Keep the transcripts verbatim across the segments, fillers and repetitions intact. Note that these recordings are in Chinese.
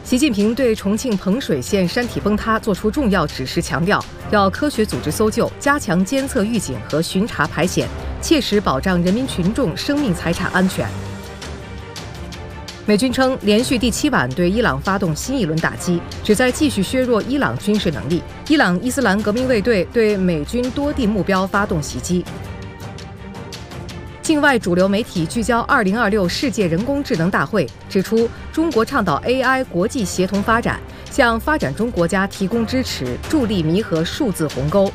习近平对重庆彭水县山体崩塌作出重要指示，强调要科学组织搜救，加强监测预警和巡查排险，切实保障人民群众生命财产安全。美军称，连续第七晚对伊朗发动新一轮打击，旨在继续削弱伊朗军事能力。伊朗伊斯兰革命卫队对美军多地目标发动袭击。境外主流媒体聚焦二零二六世界人工智能大会，指出中国倡导 A I 国际协同发展，向发展中国家提供支持，助力弥合数字鸿沟。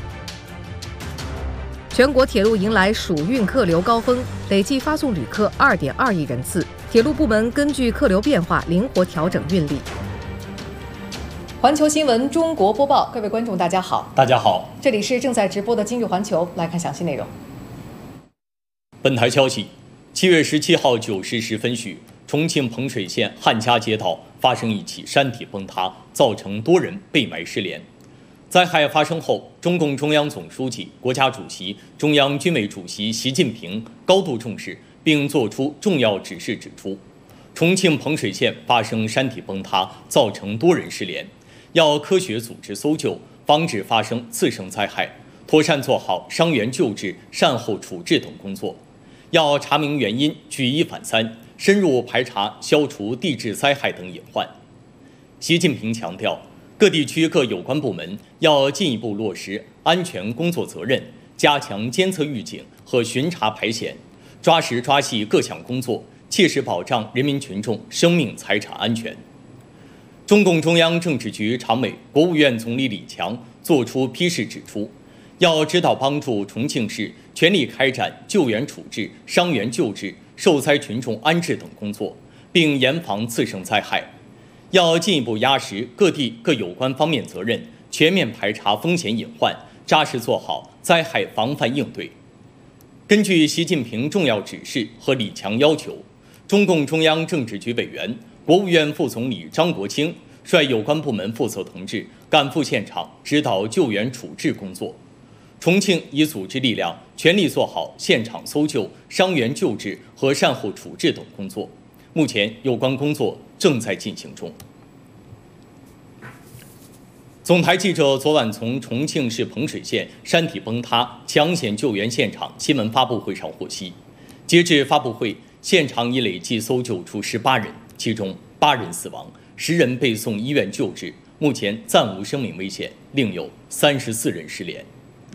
全国铁路迎来暑运客流高峰，累计发送旅客二点二亿人次。铁路部门根据客流变化，灵活调整运力。环球新闻中国播报，各位观众，大家好， 大家好， 这里是正在直播的今日环球，来看详细内容。 本台消息，七月十七号九时十分许，重庆彭水县汉家街道发生一起山体崩塌，造成多人被埋失联。灾害发生后，中共中央总书记、国家主席、中央军委主席习近平高度重视，并作出重要指示，指出，重庆彭水县发生山体崩塌，造成多人失联，要科学组织搜救，防止发生次生灾害，妥善做好伤员救治、善后处置等工作。要查明原因，举一反三，深入排查、消除地质灾害等隐患。习近平强调，各地区各有关部门要进一步落实安全工作责任，加强监测预警和巡查排险，抓实抓细各项工作，切实保障人民群众生命财产安全。中共中央政治局常委、国务院总理李强作出批示指出，要指导帮助重庆市全力开展救援处置、伤员救治、受灾群众安置等工作，并严防次生灾害。要进一步压实各地各有关方面责任，全面排查风险隐患，扎实做好灾害防范应对。根据习近平重要指示和李强要求，中共中央政治局委员、国务院副总理张国清率有关部门负责同志赶赴现场指导救援处置工作。重庆已组织力量全力做好现场搜救、伤员救治和善后处置等工作，目前有关工作正在进行中。总台记者昨晚从重庆市彭水县山体崩塌抢险救援现场新闻发布会上获悉，截至发布会，现场已累计搜救出十八人，其中八人死亡，十人被送医院救治，目前暂无生命危险，另有三十四人失联。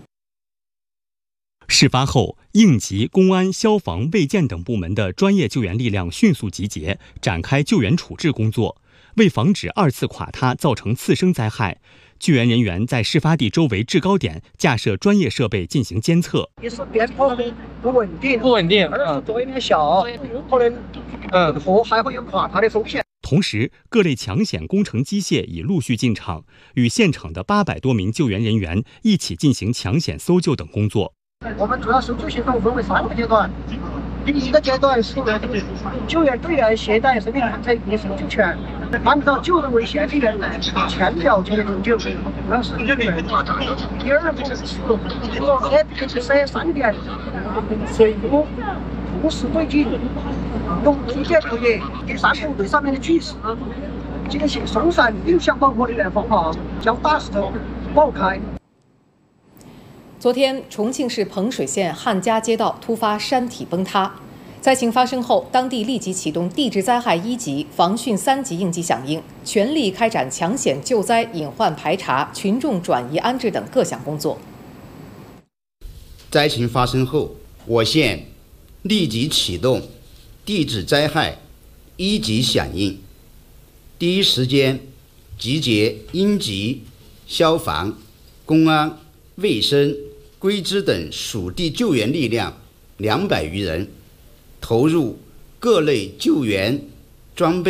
事发后，应急、公安、消防、卫健等部门的专业救援力量迅速集结，展开救援处置工作。为防止二次垮塌造成次生灾害，救援人员在事发地周围制高点架设专业设备进行监测。 一是边坡不稳定，不稳定；二是多一点小，有可能嗯坡还会有垮塌的风险。 同时，各类抢险工程机械已陆续进场，与现场的八百多名救援人员一起进行抢险搜救等工作。 我们主要搜救行动分为三个阶段。第一个阶段是救援队员携带生命环在一搜救犬，按照救人为先的原则全表进行救，那是第二步是做 A P C 三点水波同时对进，用机械作业。第三步对上面的巨石进行松散定向爆破的人方法，将大石头爆开。 昨天，重庆市彭水县汉家街道突发山体崩塌。灾情发生后，当地立即启动地质灾害一级、防汛三级应急响应，全力开展抢险救灾、隐患排查、群众转移安置等各项工作。 灾情发生后，我县立即启动地质灾害一级响应，第一时间集结应急、消防、公安、卫生、归支等属地救援力量两百余人，投入各类救援装备。